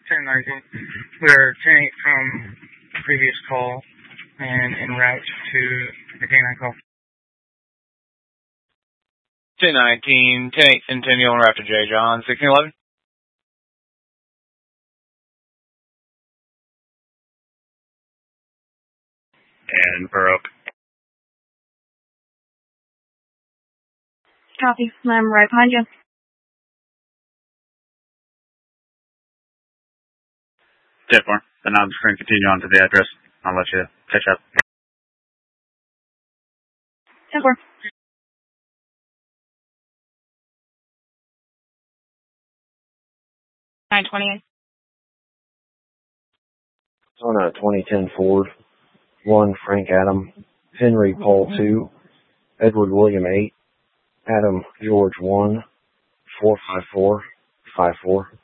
1019. We're 10-8 from the previous call and en route to the K9 call. 1019, 10-8, Centennial, en route to J. John, 1611. And Baroque. Copy. I'm right behind you. 10-4. Then I'm just going to continue on to the address. I'll let you catch up. 10-4. On a 2010 Ford, 1 Frank Adam, Henry Paul 2, Edward William 8, Adam George 1, 45454.